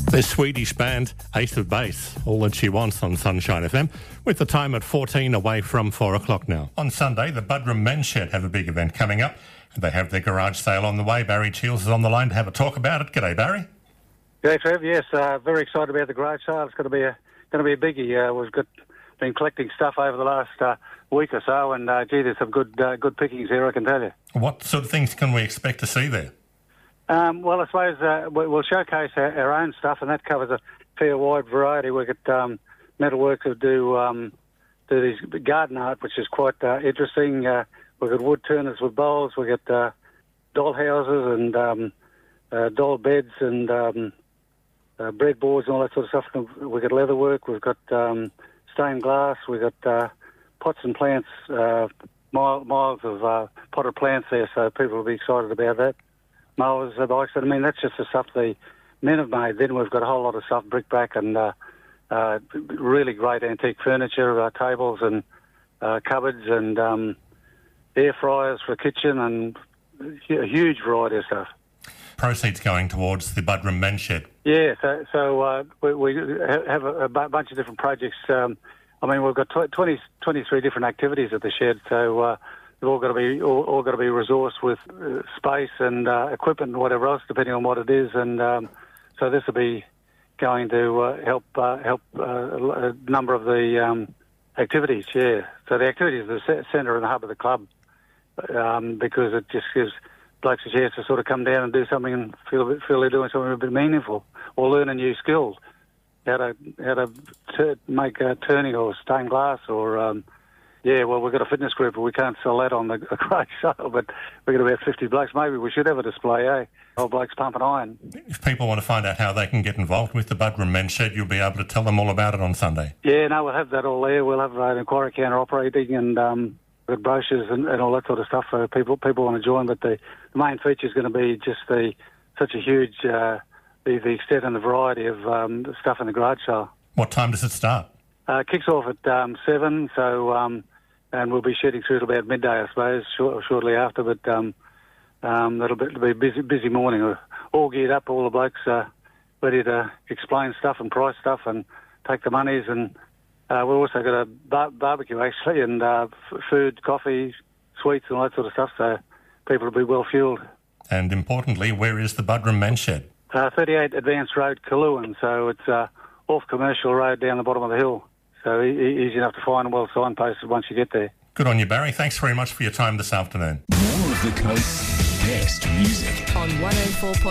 The Swedish band Ace of Base, All That She Wants on Sunshine FM, with the time at 14 away from 4 o'clock now. On Sunday, the Budrum Men's Shed have a big event coming up, and they have their garage sale on the way. Barry Cheels is on the line to have a talk about it. G'day, Barry. G'day, Trev. Yes, very excited about the garage sale. It's going to be a biggie. We've been collecting stuff over the last week or so, and there's some good pickings here, I can tell you. What sort of things can we expect to see there? Well, I suppose we'll showcase our own stuff, and that covers a fair wide variety. We've got metalwork who do these garden art, which is quite interesting. We've got wood turners with bowls. We've got doll houses and doll beds and breadboards and all that sort of stuff. We've got leatherwork. We've got stained glass. We've got pots and plants, miles of potted plants there, so people will be excited about that. Mowers, bikes, I mean, that's just the stuff the men have made. Then we've got a whole lot of stuff, brick-back and really great antique furniture, tables and cupboards and air fryers for the kitchen and a huge variety of stuff. Proceeds going towards the Budrum Men's Shed. Yeah, so we have a bunch of different projects. I mean, we've got 23 different activities at the shed, so they've all got to be resourced with space and equipment and whatever else, depending on what it is. And so this will be going to help a number of the activities. Yeah. So the activities are the centre and the hub of the club because it just gives blokes a chance to sort of come down and do something and feel they're doing something a bit meaningful or learn a new skill, how to make a turning or stained glass or. Yeah, well, we've got a fitness group, but we can't sell that on the garage sale, but we've got about 50 blokes. Maybe we should have a display, eh? Old blokes pumping iron. If people want to find out how they can get involved with the Budrum Men's Shed, you'll be able to tell them all about it on Sunday. Yeah, no, we'll have that all there. We'll have an inquiry counter operating and with brochures and all that sort of stuff for people want to join. But the main feature is going to be just such a huge, the extent and the variety of stuff in the garage sale. What time does it start? Kicks off at 7, so and we'll be shooting through till about midday, I suppose, shortly after. But it'll be a busy morning. We're all geared up, all the blokes ready to explain stuff and price stuff and take the monies. And we've also got a barbecue actually, and food, coffee, sweets, and all that sort of stuff. So people will be well fueled. And importantly, where is the Budrum Men's Shed? 38 Advance Road, Kaluan. So it's off Commercial Road down the bottom of the hill. So easy enough to find and well signposted once you get there. Good on you, Barry. Thanks very much for your time this afternoon. More of the coast's best music on 104.